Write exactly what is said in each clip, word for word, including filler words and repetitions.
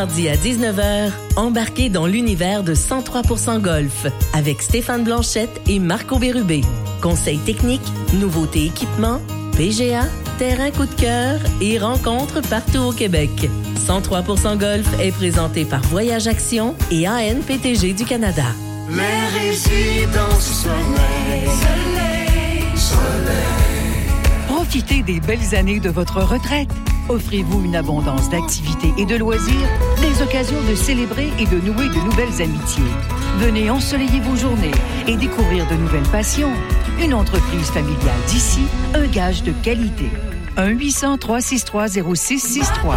mardi à dix-neuf heures, embarquez dans l'univers de cent trois pour cent Golf avec Stéphane Blanchette et Marco Bérubé. Conseils techniques, nouveautés équipements, P G A, terrain coup de cœur et rencontres partout au Québec. cent trois pour cent Golf est présenté par Voyage Action et A N P T G du Canada. Les résidences soleil, soleil, soleil. Profitez des belles années de votre retraite. Offrez-vous une abondance d'activités et de loisirs, des occasions de célébrer et de nouer de nouvelles amitiés. Venez ensoleiller vos journées et découvrir de nouvelles passions. Une entreprise familiale d'ici, un gage de qualité. un huit cents, trois cent soixante-trois, zéro six six trois.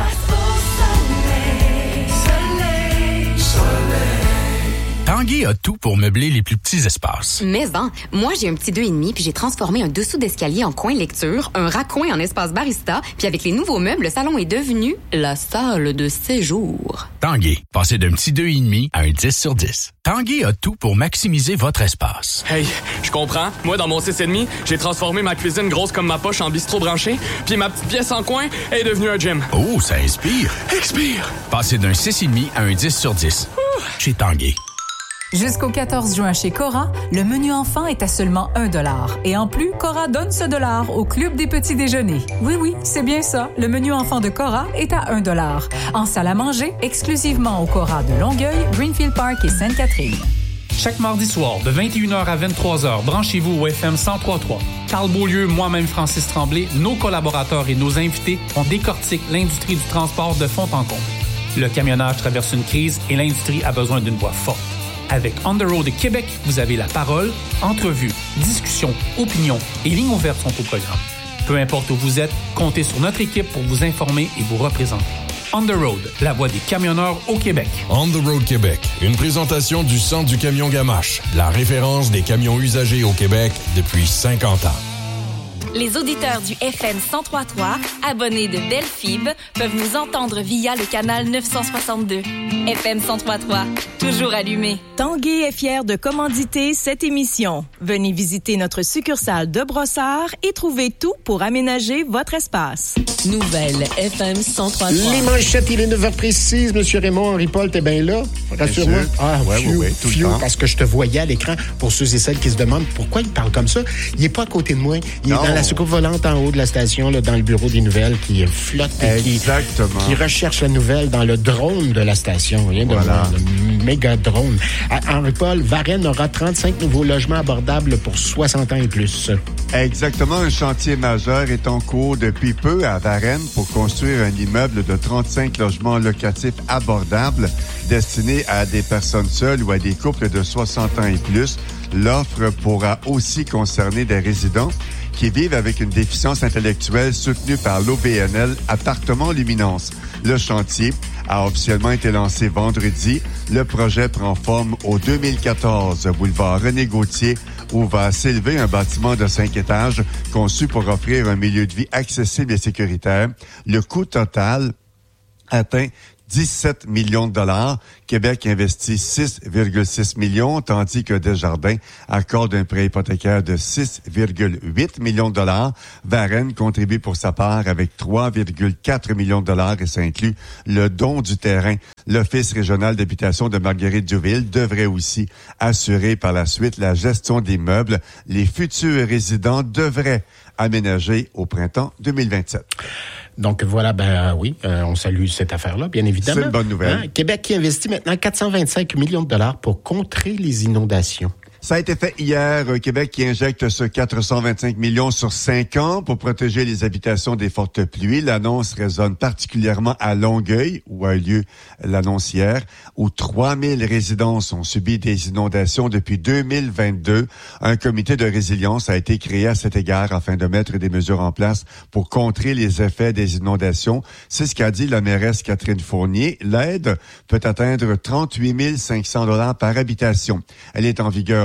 Tanguay a tout pour meubler les plus petits espaces. Mais en, moi j'ai un petit deux et demi puis j'ai transformé un dessous d'escalier en coin lecture, un raccoin en espace barista, puis avec les nouveaux meubles, le salon est devenu la salle de séjour. Tanguay, passez d'un petit deux et demi à un dix sur dix. Tanguay a tout pour maximiser votre espace. Hey, je comprends. Moi, dans mon six et demi, j'ai transformé ma cuisine grosse comme ma poche en bistrot branché, puis ma petite pièce en coin est devenue un gym. Oh, ça inspire. Expire. Passez d'un six et demi à un dix sur dix. Ouh. Chez Tanguay. Jusqu'au quatorze juin chez Cora, le menu enfant est à seulement un dollar. Et en plus, Cora donne ce dollar au Club des petits déjeuners. Oui, oui, c'est bien ça. Le menu enfant de Cora est à un dollar. En salle à manger, exclusivement au Cora de Longueuil, Greenfield Park et Sainte-Catherine. Chaque mardi soir, de vingt et une heures à vingt-trois heures, branchez-vous au F M cent trois virgule trois. Carl Beaulieu, moi-même Francis Tremblay, nos collaborateurs et nos invités, on décortique l'industrie du transport de fond en comble. Le camionnage traverse une crise et l'industrie a besoin d'une voix forte. Avec On the Road Québec, vous avez la parole, entrevues, discussions, opinions et lignes ouvertes sont au programme. Peu importe où vous êtes, comptez sur notre équipe pour vous informer et vous représenter. On the Road, la voix des camionneurs au Québec. On the Road Québec, une présentation du Centre du camion Gamache, la référence des camions usagés au Québec depuis cinquante ans. Les auditeurs du F M cent trois virgule trois, abonnés de Belle Fib, peuvent nous entendre via le canal neuf cent soixante-deux. F M cent trois virgule trois, toujours allumé. Tanguay est fier de commanditer cette émission. Venez visiter notre succursale de Brossard et trouvez tout pour aménager votre espace. Nouvelle F M cent trois virgule trois. Les manchettes, il est neuf heures précises. Monsieur Raymond, Henri-Paul, t'es bien là? Rassure-moi. Ah, ouais, fiu, ouais, tout fiu, le temps. parce que je te voyais à l'écran. Pour ceux et celles qui se demandent pourquoi il parle comme ça, il n'est pas à côté de moi. Il non. est dans la soucoupe volante en haut de la station, là, dans le bureau des nouvelles, qui flotte et qui, qui recherche la nouvelle dans le drone de la station. Rien de voilà. le méga drone. À Henri-Paul, Varennes aura trente-cinq nouveaux logements abordables pour soixante ans et plus. Exactement. Un chantier majeur est en cours depuis peu à Varennes pour construire un immeuble de trente-cinq logements locatifs abordables destinés à des personnes seules ou à des couples de soixante ans et plus. L'offre pourra aussi concerner des résidents qui vivent avec une déficience intellectuelle soutenue par l'O B N L Appartements Luminance. Le chantier a officiellement été lancé vendredi. Le projet prend forme au deux mille quatorze boulevard René Gauthier, où va s'élever un bâtiment de cinq étages conçu pour offrir un milieu de vie accessible et sécuritaire. Le coût total atteint dix-sept millions de dollars. Québec investit six virgule six millions, tandis que Desjardins accorde un prêt hypothécaire de six virgule huit millions de dollars. Varennes contribue pour sa part avec trois virgule quatre millions de dollars et ça inclut le don du terrain. L'Office régional d'habitation de Marguerite-Diouville devrait aussi assurer par la suite la gestion des meubles. Les futurs résidents devraient aménager au printemps deux mille vingt-sept. Donc voilà, ben oui, euh, on salue cette affaire-là, bien évidemment. C'est une bonne nouvelle. Hein? Québec qui investit maintenant quatre cent vingt-cinq millions de dollars pour contrer les inondations. Ça a été fait hier. Québec qui injecte ce quatre cent vingt-cinq millions sur cinq ans pour protéger les habitations des fortes pluies. L'annonce résonne particulièrement à Longueuil, où a eu lieu l'annonce hier, où trois mille résidences ont subi des inondations depuis deux mille vingt-deux. Un comité de résilience a été créé à cet égard afin de mettre des mesures en place pour contrer les effets des inondations. C'est ce qu'a dit la mairesse Catherine Fournier. L'aide peut atteindre trente-huit mille cinq cents dollars par habitation. Elle est en vigueur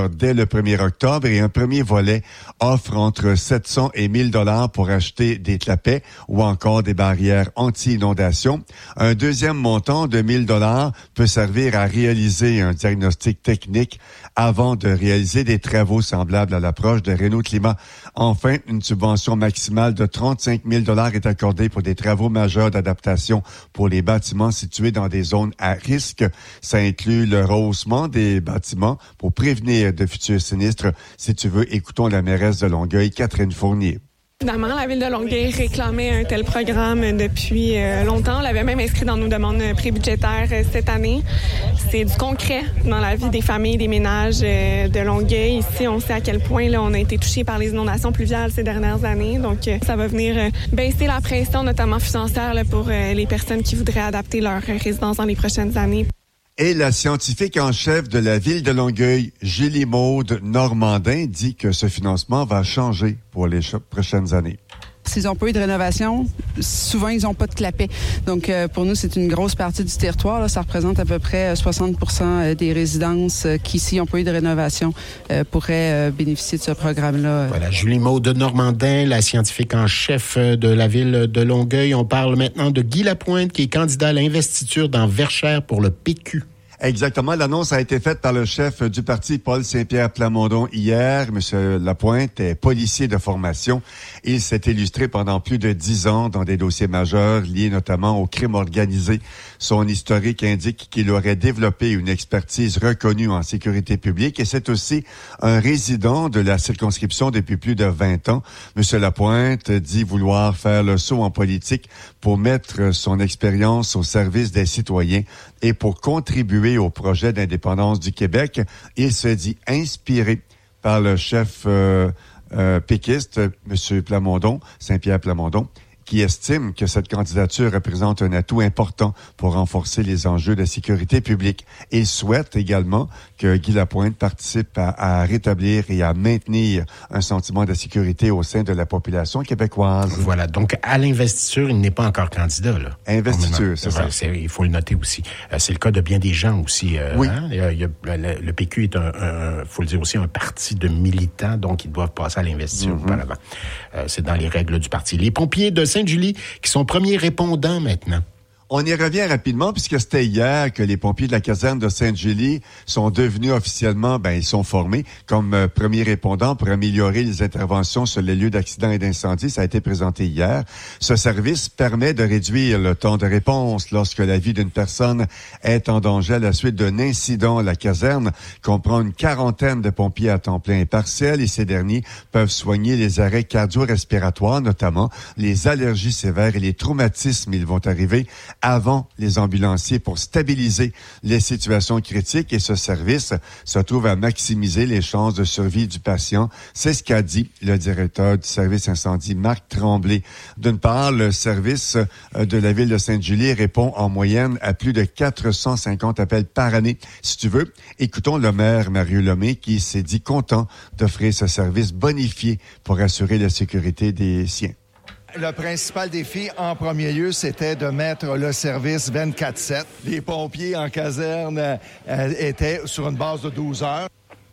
dès le premier octobre et un premier volet offre entre sept cents et mille dollars pour acheter des clapets ou encore des barrières anti-inondation. Un deuxième montant de mille dollars peut servir à réaliser un diagnostic technique avant de réaliser des travaux semblables à l'approche de Renault Climat. Enfin, une subvention maximale de trente-cinq mille dollars est accordée pour des travaux majeurs d'adaptation pour les bâtiments situés dans des zones à risque. Ça inclut le rehaussement des bâtiments pour prévenir de futurs sinistres. Si tu veux, écoutons la mairesse de Longueuil, Catherine Fournier. Évidemment, la Ville de Longueuil réclamait un tel programme depuis euh, longtemps. On l'avait même inscrit dans nos demandes prébudgétaires euh, cette année. C'est du concret dans la vie des familles, des ménages euh, de Longueuil. Ici, on sait à quel point là, on a été touché par les inondations pluviales ces dernières années. Donc, euh, ça va venir euh, baisser la pression, notamment financière, là, pour euh, les personnes qui voudraient adapter leur résidence dans les prochaines années. Et la scientifique en chef de la Ville de Longueuil, Julie-Maude Normandin, dit que ce financement va changer pour les ch- prochaines années. S'ils n'ont pas eu de rénovation, souvent, ils n'ont pas de clapet. Donc, euh, pour nous, c'est une grosse partie du territoire. Là. Ça représente à peu près soixante pour cent des résidences euh, qui, s'ils n'ont pas eu de rénovation, euh, pourraient euh, bénéficier de ce programme-là. Voilà, Julie-Maude Normandin, la scientifique en chef de la Ville de Longueuil. On parle maintenant de Guy Lapointe, qui est candidat à l'investiture dans Verchères pour le P Q. Exactement. L'annonce a été faite par le chef du parti, Paul Saint-Pierre Plamondon, hier. Monsieur Lapointe est policier de formation. Il s'est illustré pendant plus de dix ans dans des dossiers majeurs liés notamment au crime organisé. Son historique indique qu'il aurait développé une expertise reconnue en sécurité publique et c'est aussi un résident de la circonscription depuis plus de vingt ans. Monsieur Lapointe dit vouloir faire le saut en politique pour mettre son expérience au service des citoyens et pour contribuer au projet d'indépendance du Québec. Il se dit inspiré par le chef euh, euh, péquiste, M. Plamondon, Saint-Pierre Plamondon, qui estime que cette candidature représente un atout important pour renforcer les enjeux de sécurité publique. Il souhaite également que Guy Lapointe participe à, à rétablir et à maintenir un sentiment de sécurité au sein de la population québécoise. Voilà, donc à l'investiture, il n'est pas encore candidat. Là. Investiture, c'est ça. C'est, il faut le noter aussi. Euh, c'est le cas de bien des gens aussi. Euh, oui. Hein? Il y a, il y a, le, le P Q est un, un, faut le dire aussi, un parti de militants, donc ils doivent passer à l'investiture mm-hmm. auparavant. Euh, c'est dans les règles du parti. Les pompiers de Sainte-Julie qui sont premiers répondants maintenant. On y revient rapidement puisque c'était hier que les pompiers de la caserne de Sainte-Julie sont devenus officiellement, ben ils sont formés comme euh, premiers répondants pour améliorer les interventions sur les lieux d'accidents et d'incendie. Ça a été présenté hier. Ce service permet de réduire le temps de réponse lorsque la vie d'une personne est en danger à la suite d'un incident. La caserne comprend une quarantaine de pompiers à temps plein et partiel et ces derniers peuvent soigner les arrêts cardio-respiratoires, notamment les allergies sévères et les traumatismes. Ils vont arriver avant les ambulanciers pour stabiliser les situations critiques et ce service se trouve à maximiser les chances de survie du patient. C'est ce qu'a dit le directeur du service incendie, Marc Tremblay. D'une part, le service de la ville de Sainte-Julie répond en moyenne à plus de quatre cent cinquante appels par année. Si tu veux, écoutons le maire Mario Lemay qui s'est dit content d'offrir ce service bonifié pour assurer la sécurité des siens. Le principal défi, en premier lieu, c'était de mettre le service vingt-quatre sept. Les pompiers en caserne euh, étaient sur une base de douze heures.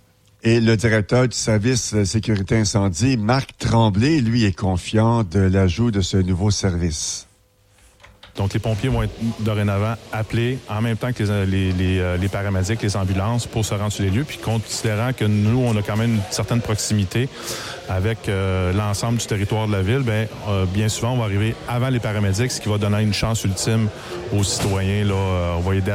Et le directeur du service de sécurité incendie, Marc Tremblay, lui, est confiant de l'ajout de ce nouveau service. Donc, les pompiers vont être dorénavant appelés en même temps que les, les, les, les paramédics, les ambulances pour se rendre sur les lieux. Puis, considérant que nous, on a quand même une certaine proximité avec euh, l'ensemble du territoire de la ville, bien, euh, bien souvent, on va arriver avant les paramédics, ce qui va donner une chance ultime aux citoyens. Là, on va aider